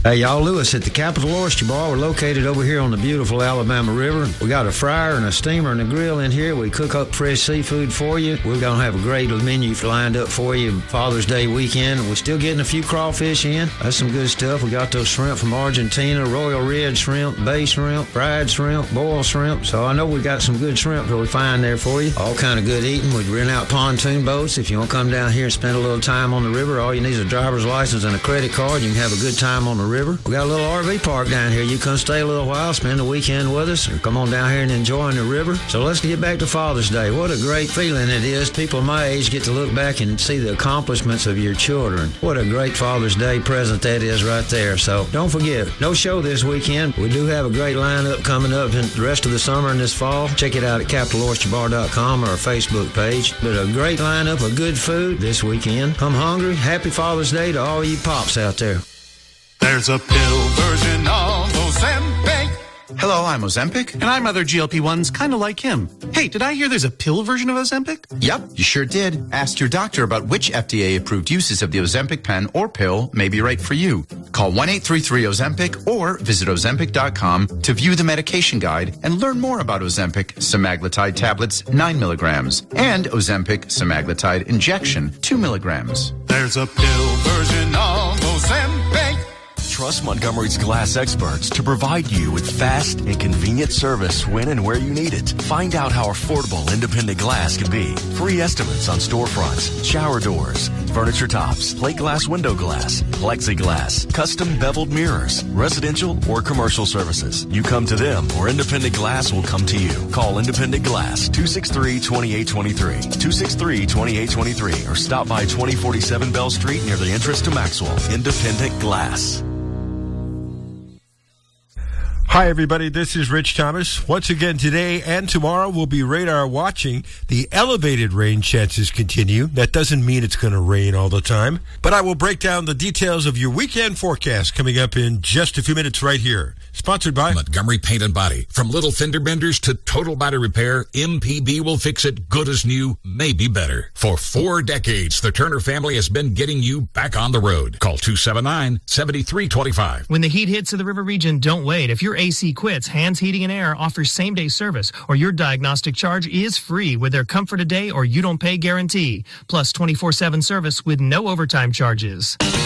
Hey, y'all, Lewis at the Capital Oyster Bar. We're located over here on the beautiful Alabama River. We got a fryer and a steamer and a grill in here. We cook up fresh seafood for you. We're going to have a great menu lined up for you Father's Day weekend. We're still getting a few crawfish in. That's some good stuff. We got those shrimp from Argentina, Royal Red shrimp, bay shrimp, fried shrimp, boiled shrimp. So I know we got some good shrimp that we find there for you. All kind of good eating. We rent out pontoon boats. If you want to come down here and spend a little time on the river, all you need is a driver's license and a credit card. You can have a good time on the river. We got a little RV park down here. You come stay a little while, spend the weekend with us, or come on down here and enjoy the river. So let's get back to Father's Day. What a great feeling it is. People my age get to look back and see the accomplishments of your children. What a great Father's Day present that is right there. So don't forget, no show this weekend. We do have a great lineup coming up in the rest of the summer and this fall. Check it out at CapitalOysterBar.com or our Facebook page. But a great lineup of good food this weekend. Come hungry. Happy Father's Day to all you pops out there. There's a pill version of Ozempic. Hello, I'm Ozempic. And I'm other GLP-1s kind of like him. Hey, did I hear there's a pill version of Ozempic? Yep, you sure did. Ask your doctor about which FDA-approved uses of the Ozempic pen or pill may be right for you. Call 1-833-OZEMPIC or visit Ozempic.com to view the medication guide and learn more about Ozempic semaglutide tablets 9 milligrams and Ozempic semaglutide injection 2 milligrams. There's a pill version of Ozempic. Trust Montgomery's Glass experts to provide you with fast and convenient service when and where you need it. Find out how affordable independent glass can be. Free estimates on storefronts, shower doors, furniture tops, plate glass window glass, plexiglass, custom beveled mirrors, residential or commercial services. You come to them or Independent Glass will come to you. Call Independent Glass 263-2823, 263-2823 or stop by 2047 Bell Street near the entrance to Maxwell. Independent Glass. Hi, everybody. This is Rich Thomas. Once again, today and tomorrow, we'll be radar watching. The elevated rain chances continue. That doesn't mean it's going to rain all the time. But I will break down the details of your weekend forecast coming up in just a few minutes right here. Sponsored by Montgomery Paint and Body. From little fender benders to total body repair, MPB will fix it good as new, maybe better. For 4 decades, the Turner family has been getting you back on the road. Call 279-7325. When the heat hits to the river region, don't wait. If your AC quits, Hands Heating and Air offers same-day service, or your diagnostic charge is free with their Comfort a Day or you don't pay guarantee, plus 24/7 service with no overtime charges.